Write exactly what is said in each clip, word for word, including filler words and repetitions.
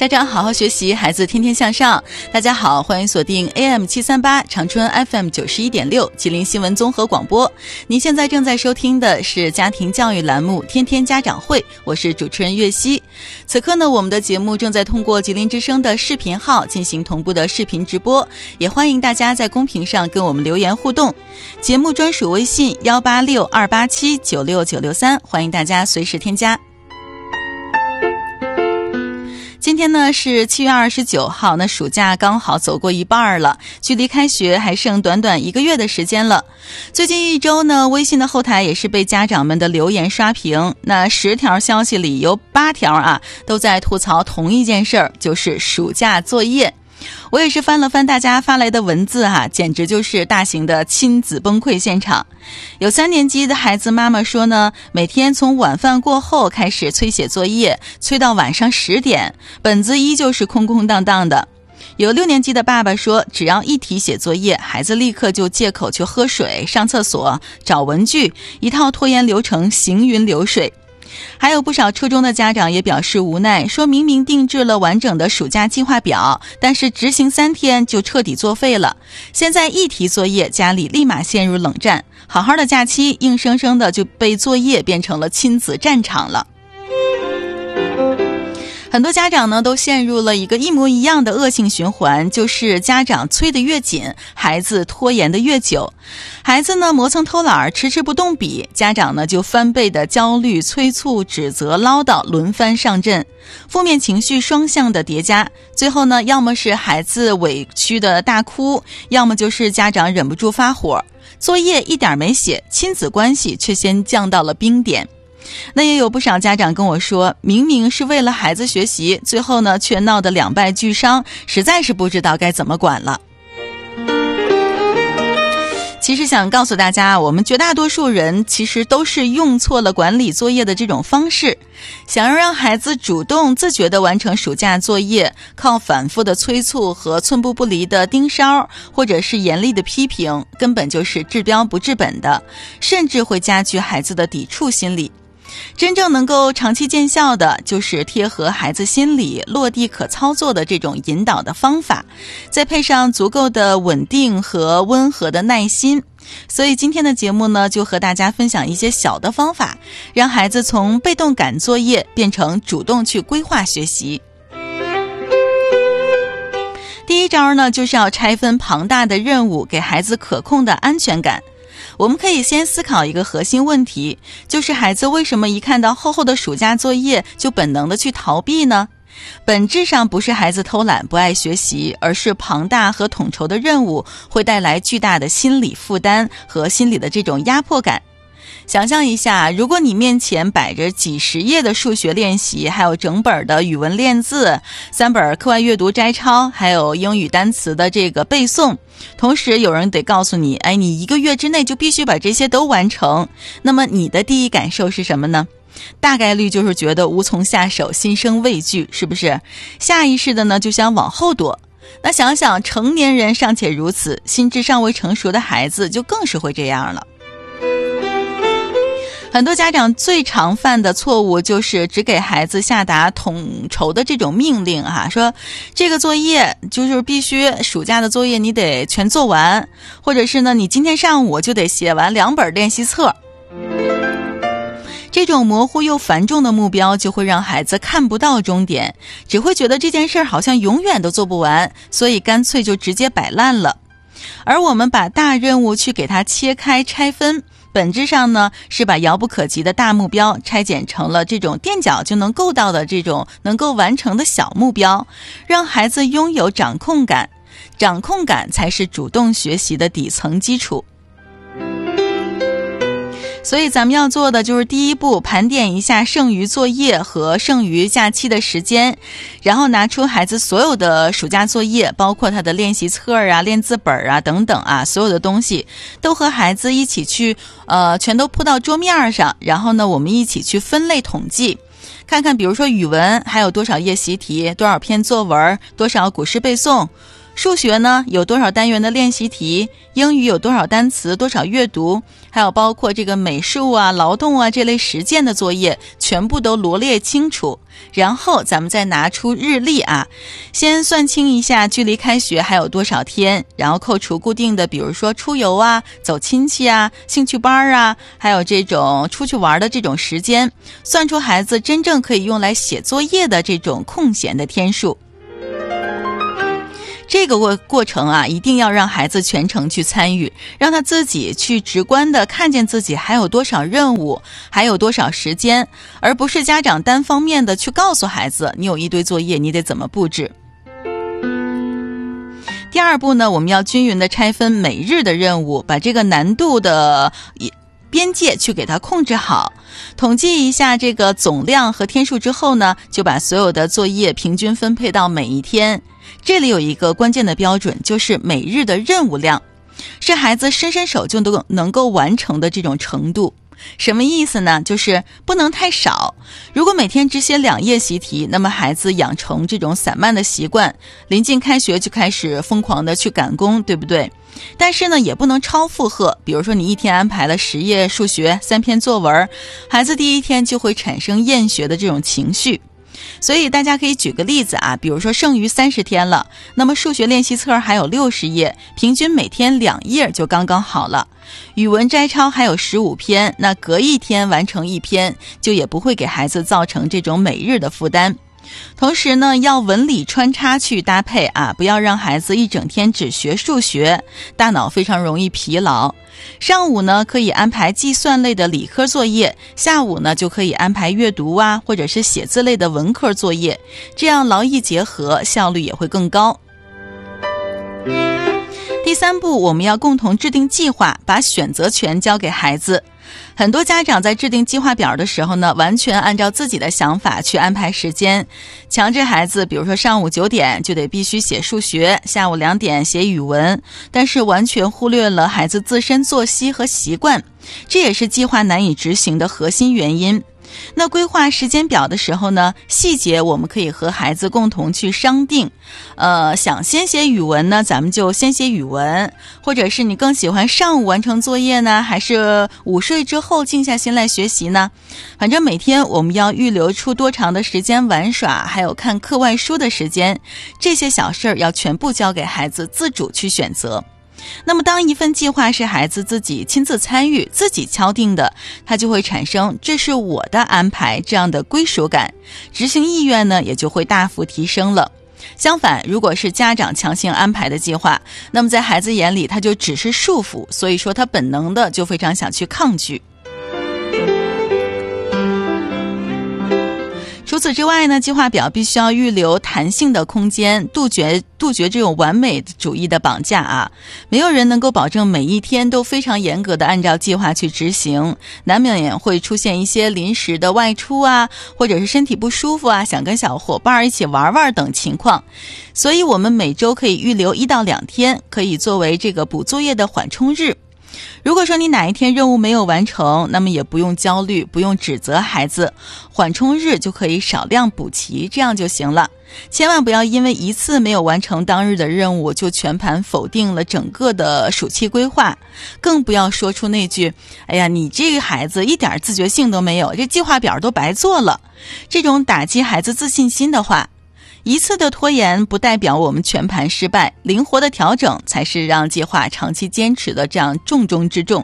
家长好好学习，孩子天天向上。大家好，欢迎锁定 A M 七三八 长春 F M 九十一点六 吉林新闻综合广播。您现在正在收听的是家庭教育栏目天天家长会，我是主持人岳熙。此刻呢，我们的节目正在通过吉林之声的视频号进行同步的视频直播，也欢迎大家在公屏上跟我们留言互动。节目专属微信幺八六二八七九六九六三，欢迎大家随时添加。今天呢是七月二十九号，那暑假刚好走过一半了，距离开学还剩短短一个月的时间了。最近一周呢，微信的后台也是被家长们的留言刷屏，那十条消息里有八条啊都在吐槽同一件事儿，就是暑假作业。我也是翻了翻大家发来的文字哈、啊，简直就是大型的亲子崩溃现场。有三年级的孩子妈妈说呢，每天从晚饭过后开始催写作业，催到晚上十点，本子依旧是空空荡荡的。有六年级的爸爸说，只要一提写作业，孩子立刻就借口去喝水、上厕所、找文具，一套拖延流程行云流水。还有不少初中的家长也表示无奈，说明明定制了完整的暑假计划表，但是执行三天就彻底作废了。现在一提作业，家里立马陷入冷战，好好的假期硬生生的就被作业变成了亲子战场了。很多家长呢都陷入了一个一模一样的恶性循环，就是家长催得越紧，孩子拖延得越久。孩子呢磨蹭偷懒，迟迟不动笔，家长呢就翻倍的焦虑、催促、指责、唠叨轮番上阵，负面情绪双向的叠加，最后呢要么是孩子委屈的大哭，要么就是家长忍不住发火，作业一点没写，亲子关系却先降到了冰点。那也有不少家长跟我说，明明是为了孩子学习，最后呢却闹得两败俱伤，实在是不知道该怎么管了。其实想告诉大家，我们绝大多数人其实都是用错了管理作业的这种方式。想要让孩子主动自觉地完成暑假作业，靠反复的催促和寸步不离的盯梢，或者是严厉的批评，根本就是治标不治本的，甚至会加剧孩子的抵触心理。真正能够长期见效的，就是贴合孩子心理、落地可操作的这种引导的方法，再配上足够的稳定和温和的耐心。所以今天的节目呢，就和大家分享一些小的方法，让孩子从被动赶作业变成主动去规划学习。第一招呢，就是要拆分庞大的任务，给孩子可控的安全感。我们可以先思考一个核心问题，就是孩子为什么一看到厚厚的暑假作业就本能的去逃避呢？本质上不是孩子偷懒不爱学习，而是庞大和统筹的任务会带来巨大的心理负担和心理的这种压迫感。想象一下，如果你面前摆着几十页的数学练习，还有整本的语文练字，三本课外阅读摘抄，还有英语单词的这个背诵，同时有人得告诉你，哎，你一个月之内就必须把这些都完成，那么你的第一感受是什么呢？大概率就是觉得无从下手，心生畏惧，是不是？下意识的呢就想往后躲。那想想成年人尚且如此，心智尚未成熟的孩子就更是会这样了。很多家长最常犯的错误就是只给孩子下达统筹的这种命令哈、啊，说这个作业就是必须暑假的作业你得全做完，或者是呢你今天上午就得写完两本练习册。这种模糊又繁重的目标就会让孩子看不到终点，只会觉得这件事好像永远都做不完，所以干脆就直接摆烂了。而我们把大任务去给它切开拆分，本质上呢是把遥不可及的大目标拆解成了这种垫脚就能够到的这种能够完成的小目标，让孩子拥有掌控感。掌控感才是主动学习的底层基础。所以咱们要做的就是第一步，盘点一下剩余作业和剩余假期的时间，然后拿出孩子所有的暑假作业，包括他的练习册啊、练字本啊等等啊，所有的东西都和孩子一起去呃，全都铺到桌面上，然后呢我们一起去分类统计，看看比如说语文还有多少页习题，多少篇作文，多少古诗背诵， 数学呢有多少单元的练习题，英语有多少单词，多少阅读，还有包括这个美术啊、劳动啊这类实践的作业，全部都罗列清楚。然后咱们再拿出日历啊，先算清一下距离开学还有多少天，然后扣除固定的，比如说出游啊、走亲戚啊、兴趣班啊，还有这种出去玩的这种时间，算出孩子真正可以用来写作业的这种空闲的天数。这个过过程啊，一定要让孩子全程去参与，让他自己去直观的看见自己还有多少任务，还有多少时间，而不是家长单方面的去告诉孩子，你有一堆作业，你得怎么布置。第二步呢，我们要均匀的拆分每日的任务，把这个难度的边界去给它控制好，统计一下这个总量和天数之后呢，就把所有的作业平均分配到每一天。这里有一个关键的标准，就是每日的任务量，是孩子伸伸手就能能够完成的这种程度。什么意思呢？就是不能太少。如果每天只写两页习题，那么孩子养成这种散漫的习惯，临近开学就开始疯狂的去赶工，对不对？但是呢，也不能超负荷。比如说你一天安排了十页数学、三篇作文，孩子第一天就会产生厌学的这种情绪。所以大家可以举个例子啊，比如说剩余三十天了，那么数学练习册还有六十页，平均每天两页就刚刚好了。语文摘抄还有十五篇，那隔一天完成一篇，就也不会给孩子造成这种每日的负担。同时呢，要文理穿插去搭配啊，不要让孩子一整天只学数学，大脑非常容易疲劳。上午呢可以安排计算类的理科作业，下午呢就可以安排阅读啊或者是写字类的文科作业，这样劳逸结合，效率也会更高。第三步，我们要共同制定计划，把选择权交给孩子。很多家长在制定计划表的时候呢，完全按照自己的想法去安排时间，强制孩子比如说上午九点就得必须写数学，下午两点写语文，但是完全忽略了孩子自身作息和习惯，这也是计划难以执行的核心原因。那规划时间表的时候呢，细节我们可以和孩子共同去商定。呃，想先写语文呢，咱们就先写语文，或者是你更喜欢上午完成作业呢，还是午睡之后静下心来学习呢？反正每天我们要预留出多长的时间玩耍，还有看课外书的时间，这些小事儿要全部交给孩子自主去选择。那么当一份计划是孩子自己亲自参与、自己敲定的，他就会产生这是我的安排这样的归属感，执行意愿呢也就会大幅提升了。相反，如果是家长强行安排的计划，那么在孩子眼里他就只是束缚，所以说他本能的就非常想去抗拒。除此之外呢，计划表必须要预留弹性的空间，杜绝杜绝这种完美主义的绑架啊！没有人能够保证每一天都非常严格的按照计划去执行，难免也会出现一些临时的外出啊，或者是身体不舒服啊，想跟小伙伴一起玩玩等情况。所以我们每周可以预留一到两天，可以作为这个补作业的缓冲日。如果说你哪一天任务没有完成，那么也不用焦虑，不用指责孩子，缓冲日就可以少量补齐，这样就行了。千万不要因为一次没有完成当日的任务，就全盘否定了整个的暑期规划，更不要说出那句哎呀，你这个孩子一点自觉性都没有，这计划表都白做了，这种打击孩子自信心的话。一次的拖延不代表我们全盘失败，灵活的调整才是让计划长期坚持的这样重中之重。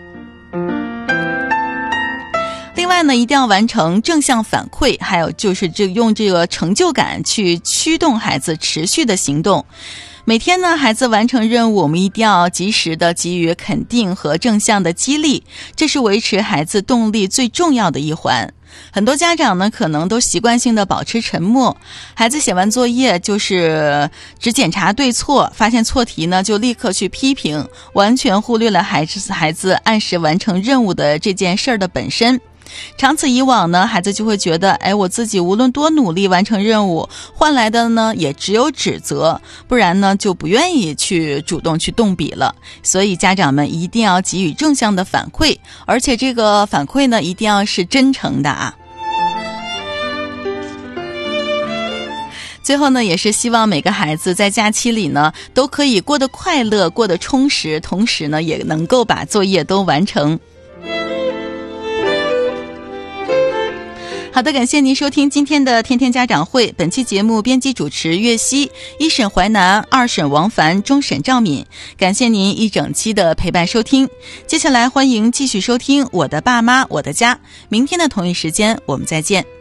另外呢，一定要完成正向反馈，还有就是这用这个成就感去驱动孩子持续的行动。每天呢，孩子完成任务，我们一定要及时的给予肯定和正向的激励，这是维持孩子动力最重要的一环。很多家长呢，可能都习惯性的保持沉默，孩子写完作业就是只检查对错，发现错题呢就立刻去批评，完全忽略了孩子孩子按时完成任务的这件事儿的本身。长此以往呢，孩子就会觉得，哎，我自己无论多努力完成任务，换来的呢也只有指责，不然呢就不愿意去主动去动笔了。所以家长们一定要给予正向的反馈，而且这个反馈呢一定要是真诚的啊。 最后呢，也是希望每个孩子在假期里呢都可以过得快乐，过得充实，同时呢也能够把作业都完成。好的，感谢您收听今天的天天家长会。本期节目编辑主持岳熙，一审淮南，二审王凡，终审赵敏。感谢您一整期的陪伴收听。接下来欢迎继续收听我的爸妈我的家。明天的同一时间我们再见。